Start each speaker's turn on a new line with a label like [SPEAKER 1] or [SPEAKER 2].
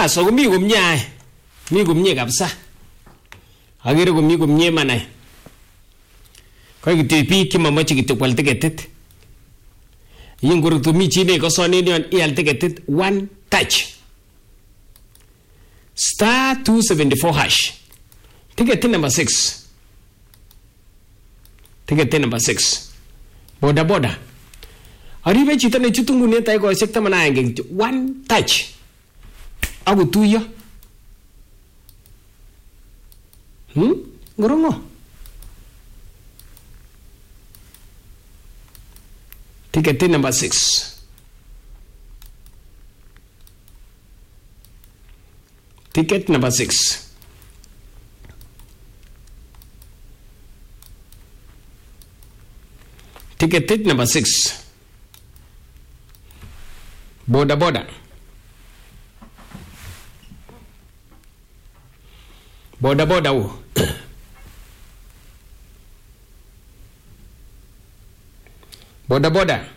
[SPEAKER 1] So komi komie mi komie kabisa. Agere komi komie manai. Ko kityo biik chemamache kityo kwal tiketit. Yin korto mi chi ne kosonen yon ial tiketit one touch. Star 274 hash. Ticket number 6. Ticket number 6. Boda. Aribe chito ne chutu ngune tai ko sekta mana ngeng one touch. Aku tuyo. Ngorongo. Ticket number 6. Ticket number 6. Ticket number 6. Boda. Boda wo. Boda.